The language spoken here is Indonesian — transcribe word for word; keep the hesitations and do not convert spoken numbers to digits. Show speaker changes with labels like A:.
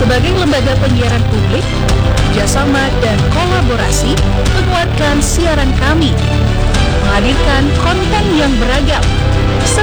A: Sebagai lembaga penyiaran publik, kerjasama dan kolaborasi menguatkan siaran kami, menghadirkan konten yang beragam,